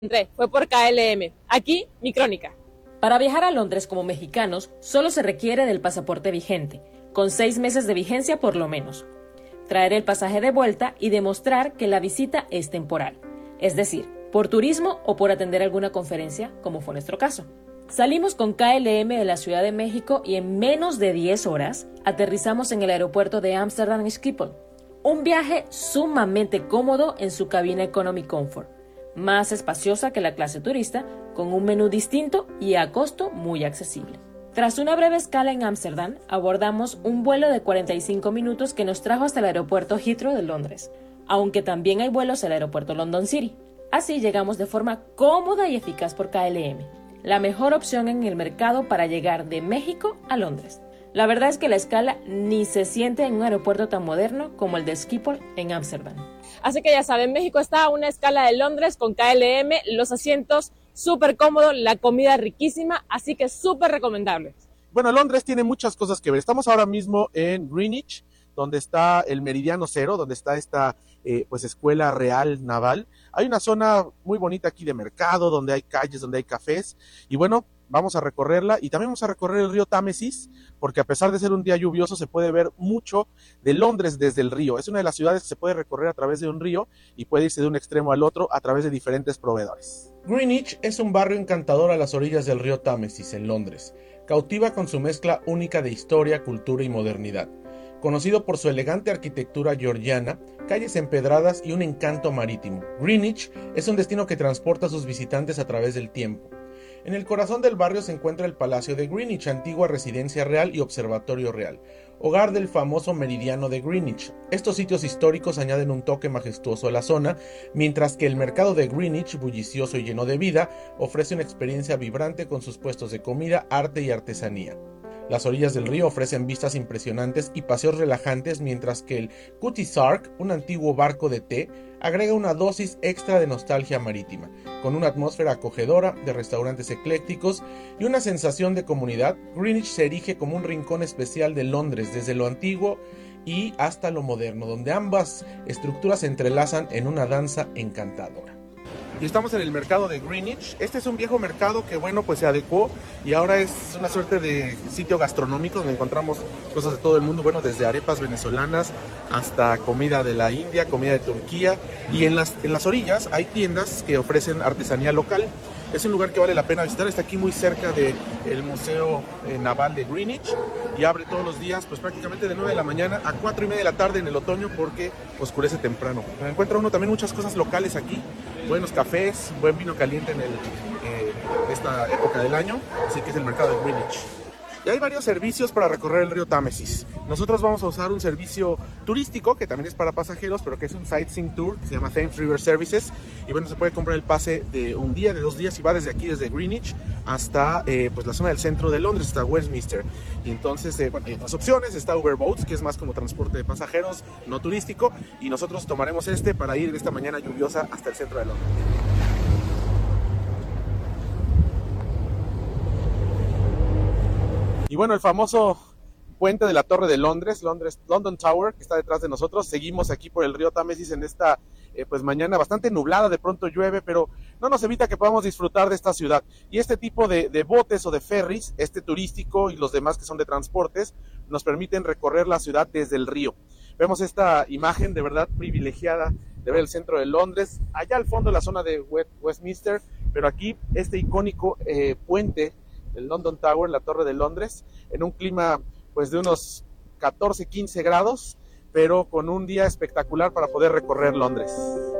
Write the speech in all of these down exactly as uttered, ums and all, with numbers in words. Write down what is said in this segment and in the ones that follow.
entré, fue por K L M. Aquí, mi crónica. Para viajar a Londres como mexicanos, solo se requiere del pasaporte vigente, con seis meses de vigencia por lo menos. Traer el pasaje de vuelta y demostrar que la visita es temporal, es decir, por turismo o por atender alguna conferencia, como fue nuestro caso. Salimos con K L M de la Ciudad de México y en menos de diez horas aterrizamos en el aeropuerto de Amsterdam Schiphol. Un viaje sumamente cómodo en su cabina Economy Comfort, más espaciosa que la clase turista, con un menú distinto y a costo muy accesible. Tras una breve escala en Ámsterdam, abordamos un vuelo de cuarenta y cinco minutos que nos trajo hasta el aeropuerto Heathrow de Londres, aunque también hay vuelos al aeropuerto London City. Así llegamos de forma cómoda y eficaz por K L M, la mejor opción en el mercado para llegar de México a Londres. La verdad es que la escala ni se siente en un aeropuerto tan moderno como el de Schiphol en Ámsterdam. Así que ya saben, México está a una escala de Londres con K L M, los asientos súper cómodos, la comida riquísima, así que súper recomendable. Bueno, Londres tiene muchas cosas que ver. Estamos ahora mismo en Greenwich, donde está el Meridiano Cero, donde está esta eh, pues escuela real naval. Hay una zona muy bonita aquí de mercado, donde hay calles, donde hay cafés, y bueno, vamos a recorrerla y también vamos a recorrer el río Támesis, porque a pesar de ser un día lluvioso se puede ver mucho de Londres desde el río. Es una de las ciudades que se puede recorrer a través de un río y puede irse de un extremo al otro a través de diferentes proveedores. Greenwich es un barrio encantador a las orillas del río Támesis en Londres. Cautiva con su mezcla única de historia, cultura y modernidad. Conocido por su elegante arquitectura georgiana, calles empedradas y un encanto marítimo, Greenwich es un destino que transporta a sus visitantes a través del tiempo. En el corazón del barrio se encuentra el Palacio de Greenwich, antigua residencia real y observatorio real, hogar del famoso Meridiano de Greenwich. Estos sitios históricos añaden un toque majestuoso a la zona, mientras que el mercado de Greenwich, bullicioso y lleno de vida, ofrece una experiencia vibrante con sus puestos de comida, arte y artesanía. Las orillas del río ofrecen vistas impresionantes y paseos relajantes, mientras que el Cutty Sark, un antiguo barco de té, agrega una dosis extra de nostalgia marítima, con una atmósfera acogedora de restaurantes eclécticos y una sensación de comunidad. Greenwich se erige como un rincón especial de Londres, desde lo antiguo y hasta lo moderno, donde ambas estructuras se entrelazan en una danza encantadora. Y estamos en el mercado de Greenwich. Este es un viejo mercado que, bueno, pues se adecuó y ahora es una suerte de sitio gastronómico donde encontramos cosas de todo el mundo, bueno, desde arepas venezolanas hasta comida de la India, comida de Turquía, y en las, en las orillas hay tiendas que ofrecen artesanía local. Es un lugar que vale la pena visitar, está aquí muy cerca del Museo eh, Naval de Greenwich y abre todos los días, pues prácticamente de nueve de la mañana a cuatro y media de la tarde en el otoño porque oscurece temprano. Encuentra uno también muchas cosas locales aquí, buenos cafés, buen vino caliente en el, eh, esta época del año, así que es el mercado de Greenwich. Y hay varios servicios para recorrer el río Támesis. Nosotros vamos a usar un servicio turístico que también es para pasajeros, pero que es un sightseeing tour que se llama Thames River Services. Y bueno, se puede comprar el pase de un día, de dos días, y va desde aquí, desde Greenwich, hasta eh, pues la zona del centro de Londres, hasta Westminster. Y entonces, eh, bueno, hay otras opciones. Está Uber Boats, que es más como transporte de pasajeros, no turístico. Y nosotros tomaremos este para ir esta mañana lluviosa hasta el centro de Londres. Y bueno, el famoso puente de la Torre de Londres, Londres, London Tower, que está detrás de nosotros. Seguimos aquí por el río Támesis en esta eh, pues mañana bastante nublada, de pronto llueve, pero no nos evita que podamos disfrutar de esta ciudad. Y este tipo de, de botes o de ferries, este turístico y los demás que son de transportes, nos permiten recorrer la ciudad desde el río. Vemos esta imagen de verdad privilegiada de ver el centro de Londres, allá al fondo la zona de Westminster, pero aquí este icónico eh, puente, el London Tower, la Torre de Londres, en un clima pues de unos catorce, quince grados, pero con un día espectacular para poder recorrer Londres.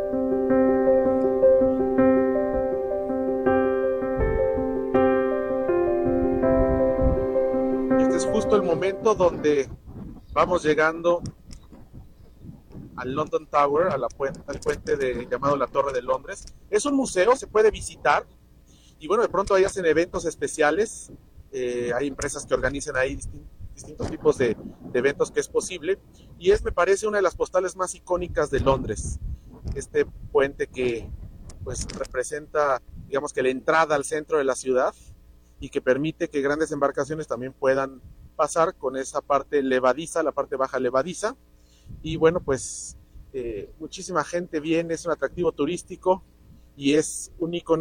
Este es justo el momento donde vamos llegando al London Tower, a la puente, al puente de, llamado la Torre de Londres. Es un museo, se puede visitar. Y bueno, de pronto ahí hacen eventos especiales, eh, hay empresas que organizan ahí distintos, distintos tipos de, de eventos que es posible, y es, me parece, una de las postales más icónicas de Londres, este puente que pues representa, digamos que la entrada al centro de la ciudad, y que permite que grandes embarcaciones también puedan pasar con esa parte levadiza, la parte baja levadiza, y bueno, pues eh, muchísima gente viene, es un atractivo turístico, y es un icono